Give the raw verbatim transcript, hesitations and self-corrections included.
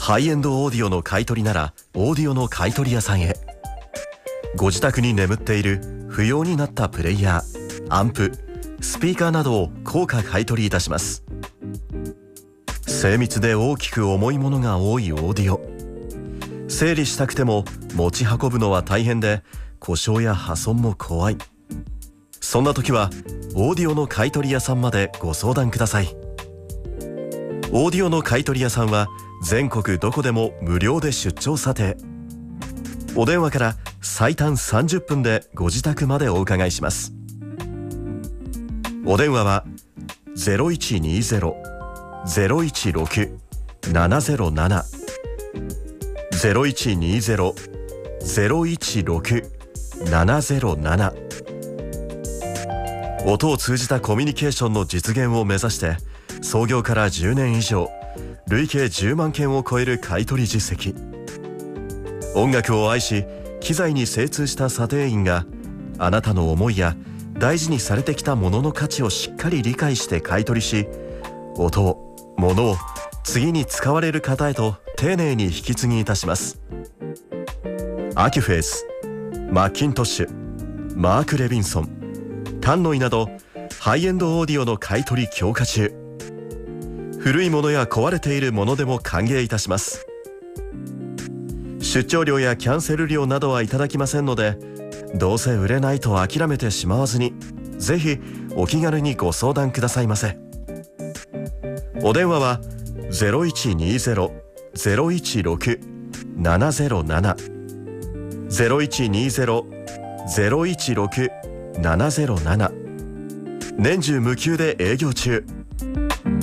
ハイエンドオーディオの買い取りならオーディオの買取屋さんへ。ご自宅に眠っている不要になったプレイヤー、アンプ、スピーカーなどを高価買い取りいたします。精密で大きく重いものが多いオーディオ、整理したくても持ち運ぶのは大変で故障や破損も怖い。そんな時はオーディオの買い取り屋さんまでご相談ください。オーディオの買い取り屋さんは全国どこでも無料で出張査定。お電話から最短さんじゅっぷんでご自宅までお伺いします。お電話は ゼロいちにゼロ ゼロいちろく ななゼロなな ゼロいちにゼロ ゼロいちろく ななゼロなな。音を通じたコミュニケーションの実現を目指して創業からじゅうねん以上、累計じゅうまんけんを超える買い取り実績。音楽を愛し機材に精通した査定員があなたの思いや大事にされてきたものの価値をしっかり理解して買い取りし、音を物を次に使われる方へと丁寧に引き継ぎいたします。アキュフェイス、マッキントッシュ、マーク・レビンソン、タンノイなどハイエンドオーディオの買い取り強化中。古いものや壊れているものでも歓迎いたします。出張料やキャンセル料などはいただきませんので、どうせ売れないと諦めてしまわずに、ぜひお気軽にご相談くださいませ。お電話は ゼロいちにゼロ ゼロいちろく ななゼロなな ゼロいちにゼロ ゼロいちろく ななゼロなな。年中無休で営業中。